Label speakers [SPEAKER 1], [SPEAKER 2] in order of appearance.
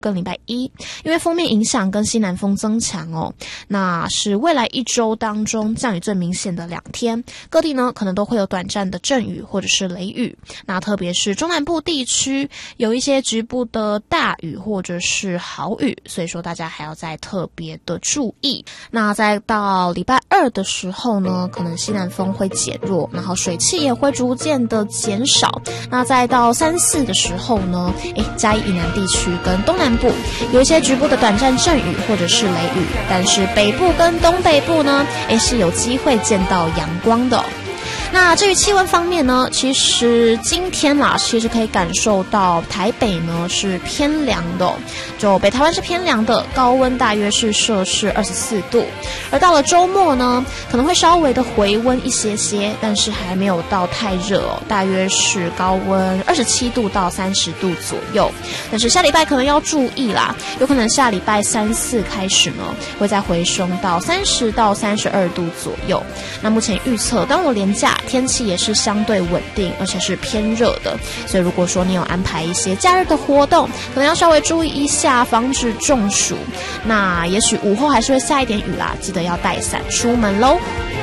[SPEAKER 1] 跟礼拜一，因为锋面影响跟西南风增强哦，那是未来一周当中降雨最明显的2天，各地呢可能都会有短暂的阵雨或者是雷雨，那特别是中南部地区有一些局部的大雨或者是豪雨，所以说大家还要再特别的注意。那再到礼拜二的时候呢，可能西南风会减弱，然后水汽也会逐渐的减少。那再到3、4的时候呢，嘉义以南地区跟东南部有一些局部的短暂阵雨或者是雷雨，但是北部跟东北部呢，是有机会见到阳光的。那至于气温方面呢，其实今天啦，其实可以感受到台北呢是偏凉的哦，就北台湾是偏凉的，高温大约是摄氏24度。而到了周末呢，可能会稍微的回温一些些，但是还没有到太热哦，大约是高温27度到30度左右。但是下礼拜可能要注意啦，有可能下礼拜3、4开始呢，会再回升到30到32度左右。那目前预测端午连假天气也是相对稳定，而且是偏热的，所以如果说你有安排一些假日的活动，可能要稍微注意一下，防止中暑。那也许午后还是会下一点雨啦，记得要带伞出门咯。